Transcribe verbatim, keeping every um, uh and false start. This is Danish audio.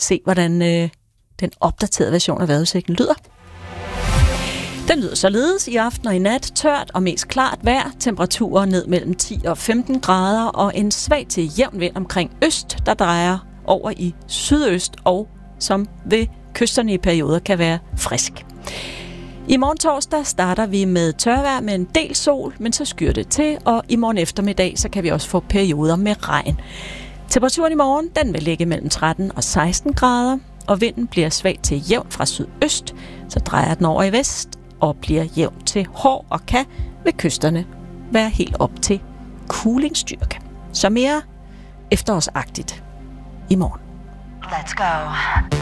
se, hvordan øh, den opdaterede version af vejrudsigten lyder. Den lyder således i aften og i nat tørt og mest klart vejr, temperaturer ned mellem ti og femten grader og en svag til jævn vind omkring øst, der drejer over i sydøst og som ved kysterne i perioder kan være frisk. I morgen torsdag starter vi med tørvejr med en del sol, men så skyer det til, og i morgen eftermiddag så kan vi også få perioder med regn. Temperaturen i morgen den vil ligge mellem tretten og seksten grader, og vinden bliver svag til jævn fra sydøst, så drejer den over i vest og bliver jævn til hård og kan ved kysterne være helt op til kulingsstyrke. Så mere efterårsagtigt i morgen. Let's go.